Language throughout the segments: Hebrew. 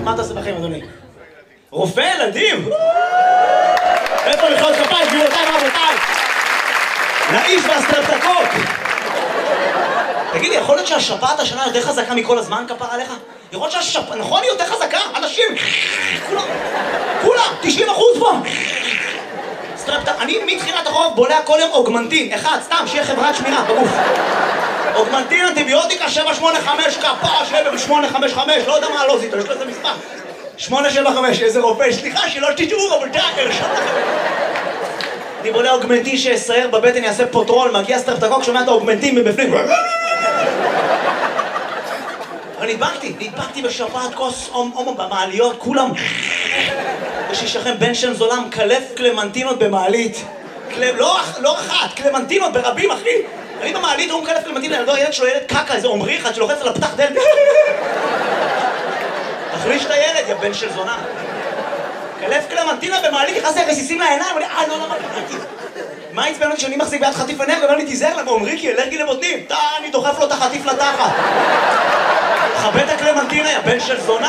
מה אתה עושה בחיים, אדוני? רופא ילדים? איפה מחיאות כפיים, גבירותיי ורבותיי? לאיש והסטרפטקוק! תגיד לי, יכול להיות שהשפעת השנה יותר חזקה מכל הזמן, כפר עליך? יכול להיות שהשפעת, נכון, היא יותר חזקה? אנשים, כולם, 90% פה! אני מתחילת החורף בולע כל יום אוגמנטין, אחד, סתם, שיהיה חברת שמירה בגוף. אוגמנטין, אנטיביוטיקה, 785, כפרה, 785, לא יודע מה לא זיתו, יש לו איזה מספר. 875, איזה רופא, סליחה, שלא תטעו, אבל תאר, אני בולע אוגמנטין שיסייר בבטן, יעשה פוטרול, מגיע סטרפטקוק, שומע את האוגמנטין מבפנים. אבל נדבקתי בשפעת כוס הומו במעליות, כולם. יש לי שכם בן שם זולה מקלף קלמנטינות במעלית. לא אחת, קלמנטינות ברבים, אחי. אני במעלית, הוא מקלף קלמנטינות, הילד שלו ילד קקה, איזה עומרי אחד שלוחץ על הפתח דלת. תחליש את הילד, יא בן של זונה. קלף קלמנטינה במעלית, נכנס לי רסיסים לעיניים, ואני, לא קראתי. מה יצפן אותי שאני מחזיק ביד חטיף אנרגיה, ואומר לי, תיזהר למה, עומרי, כי אלרגי לבוטנים. אני דוחף לו את החטיף לתחת. חבד את הקלמנטינה, יא בן של זונה.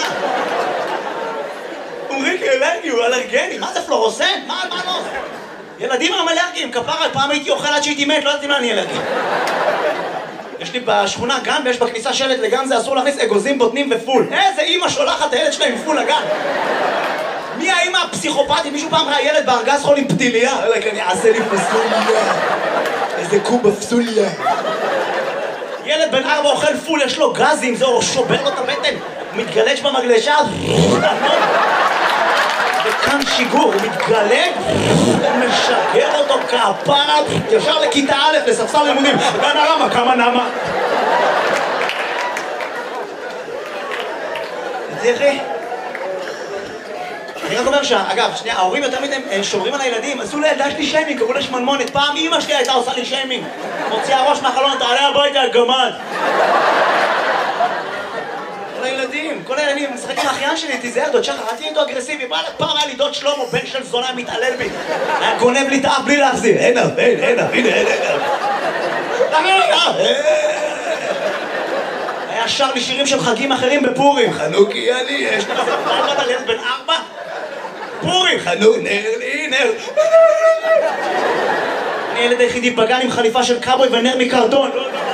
עומרי, כי אלרגי, הוא אלרגני. מה זה פלורוסן? מה לא? ילדים הם אלרגיים, כפרה, פעם הייתי אוכל עד שהייתי מת, לא ידעתי מה אני אלרגי. יש לי בשכונה גן, ויש בכניסה שלט לגן, זה אסור להכניס אגוזים, בוטנים ופול. איזה אמא שולחת את הילד שלה עם פול לגן? מי האמא הפסיכופתית? מישהו פעם ראה ילד בארגז חול עם פתיליה? אני אעשה לי פסוליה. איזה קובה פסוליה. ילד בן 4 אוכל פול, יש לו גזים, זה שובר לו את הבטן. הוא מתגלש במגלשה. וכאן שיגור, הוא מתגלג, הוא משגר אותו כפרה, ישר לכיתה א', לספסל לימודים. גן הרמה, כמה נמה. תראי. אני רק אומר אגב, שנייה, ההורים יותר מדי שומרים על הילדים, עשו לילדה שלי שיימינג, קראו לה שמנמונת. פעם אמא שלי הייתה עושה לי שיימינג. מוציאה ראש מהחלון, תעלה הביתה, גמד. כל הילדים, משחק עם האחיין שלי, תיזהר, דוד שחר, אל תהיה איתו אגרסיבי. פעם היה לי דוד שלמה, בן של זונה, מתעלל בי. היה גונב לי את האף בלי להחזיר. הנה, היה שר לי שירים של חגים אחרים בפורים. חנוכי אני, יש לך פעם על ילד בן 4? פורים, חנוכי, נר. אני ילד היחידי בגן עם חליפה של קאבוי ונר מקרטון.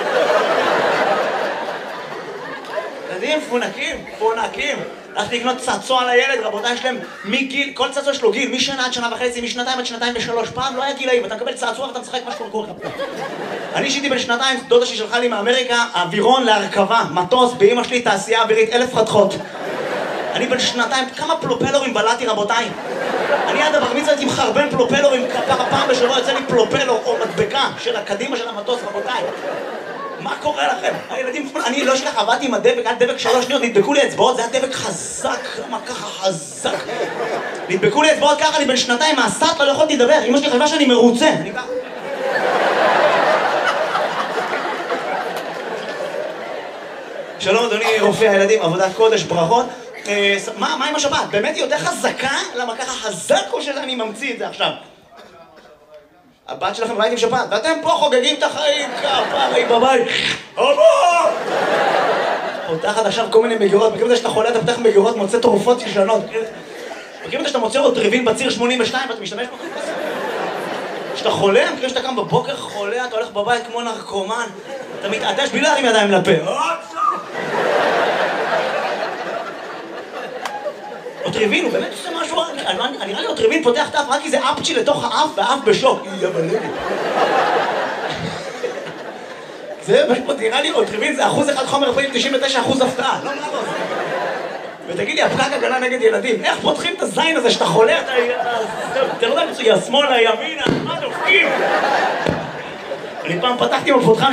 ילדים פונקים. הלכתי לקנות צעצוע לילד, רבותיי, יש להם מגיל, כל צעצוע יש לו גיל, משנה עד שנה וחצי, משנתיים עד שנתיים ושלוש. פעם לא היה גילאים, אתה מקבל צעצוע ואתה משחק מה שקורה לך. אני שהייתי בן שנתיים, דודה שלי שלחה לי מאמריקה, אווירון להרכבה, מטוס, באמא שלי תעשייה אווירית, 1000 חתכות. אני בן שנתיים, כמה פלופלורים בלעתי, רבותיי. אני עד הבר מצווה הייתי מחרבן פלופלורים, פעם בשבוע יוצא לי פלופלור או מדבקה של הקדימה של המטוס, רבותיי. מה קורה לכם? הילדים, אני לא שלך, עבדתי עם הדבק, עד דבק 3 שניות, נדבקו לי אצבעות, זה היה דבק חזק, למה ככה חזק? נדבקו לי אצבעות ככה, אני בן שנתיים, מהסטה, לא יכולתי לדבר, אמא שלי חשבה שאני מרוצה. אני ככה. שלום אדוני רופא הילדים, עבודת קודש, ברכות. מה עם השבת? באמת היא יותר חזקה? למה ככה חזק או שאני ממציא את זה עכשיו? הבת שלכם ראיתם שבת, ואתם פה חוגגים את החיים, כפרי בבית. אבא! פותחת עכשיו כל מיני מגירות, מכירים את זה שאתה חולה, אתה פותח מגירות, מוצא תרופות ישנות. מכירים את זה שאתה מוצא עוד טריבין בציר 82 ואתה משתמש בו? כשאתה חולה, מכירים שאתה קם בבוקר חולה, אתה הולך בבית כמו נרקומן, אתה מתעטש בלי להרים ידיים לפה. אוטריבין, הוא באמת עושה משהו, נראה לי אוטריבין פותח את האף רק כי זה אפצ'י לתוך האף והאף בשוק. זה פשוט, נראה לי אוטריבין זה 1% חומר פעיל, 99% הפתעה. לא, ותגיד לי, הפקק הגנה נגד ילדים, איך פותחים את הזין הזה שאתה חולה, אתה לא יודע, יא שמאלה, ימינה, מה דופקים? אני פעם פתחתי עם הפותחן